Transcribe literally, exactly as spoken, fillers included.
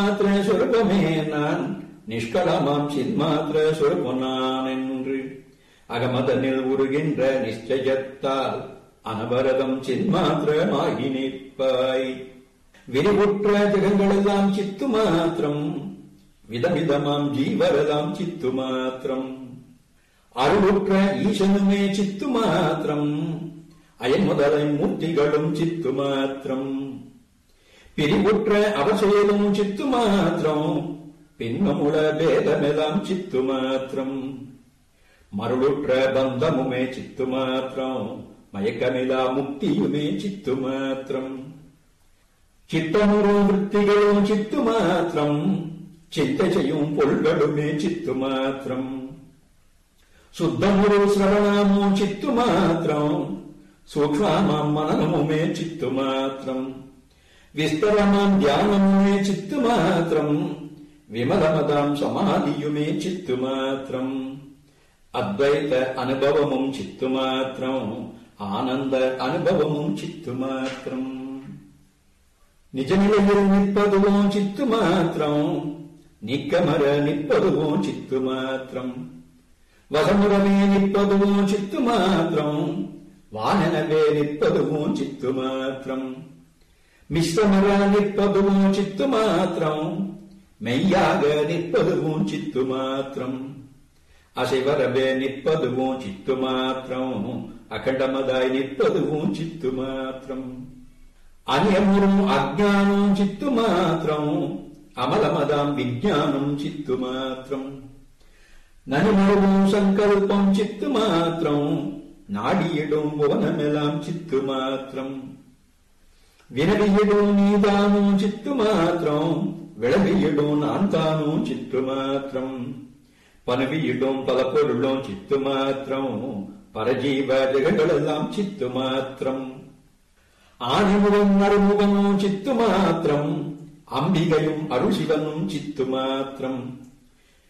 மாத்திர சொருபமே நான் நிஷ்கலமாம் சின்மாத்திர சொருபம் நான் என்று அகமதனில் உருகின்ற நிச்சயத்தால் அனவரதம் சின்மாத்திரமாகி நிற்பாய். விரிவுற்ற ஜெகங்களெல்லாம் சித்து மாத்திரம், விதவிதமாம் ஜீவரதாம் சித்து மாத்திரம். அருளுற்ற ஈசனுமே சித்து மாத்திரம், அயன் முதலை மூர்த்திகளும் சித்து மாத்திரம். பிரிவுற்ற அவசேலும் சித்து மாத்திரம், பின்னமுள பேதமெல்லாம் சித்து மாத்திரம். மருளுற்ற பந்தமுமே சித்து மாத்திரம், மயக்கமிலா முக்தியுமே சித்து மாத்திரம். சித்தமுறு விற்த்திகளும் சித்து மாத்திரம், சித்த செய்யும் பொருள்களுமே சித்து மாத்திரம். சுத்தமுறு சிரவணமும் சித்து மாத்திரம், சூக்ஷ்மமாம் மனனமுமே சித்து மாத்திரம். விஸ்தரமாம் தியானமுமே சித்து மாத்திரம், விமலமதாம் சமாதியுமே சித்து மாத்திரம். அத்வைத அனுபவமும் சித்து மாத்திரம், ஆனந்த அனுபவமும் சித்து மாத்திரம். நிஜநிலையில் நிற்பதுவும் சித்து மாத்திரம், நீக்கமர நிற்பதுவும் சித்து மாத்திரம். வசமுறவே நிற்பதுவும் சித்து மாத்திரம், வானனவே நிற்பதுவும் சித்து மாத்திரம். மிஸ்ரமர நிற்பதுவும் சித்து மாத்திரம், மெய்யாக நிற்பதுவும் சித்து மாத்திரம். அசைவரவே நிற்பதுவும் சித்து மாத்திரம், அகண்டமதாய் நிற்பதுவும் சித்து மாத்திரம். அநியமுறும் அஜ்ஞானம் சித்து மாத்திரம், அமலமதாம் விஞ்ஞானம் சித்து மாத்திரம். நனுமருவும் சங்கல்பம் சித்து மாத்திரம், நாடியிடும் புவனமெல்லாம் சித்து மாத்திரம். வினவியிடும் நீதானும் சித்து மாத்திரம், விளவியிடும் நான் தானும் சித்து மாத்திரம். பனவியிடும் பல பொருளும் சித்து மாத்திரம், பரஜீவ ஜெகங்களெல்லாம் சித்து மாத்திரம். ஆணிமுகம் அருமுகமும் சித்து மாத்திரம், அம்பிகையும் அருள்சிவனும் சித்து மாத்திரம்.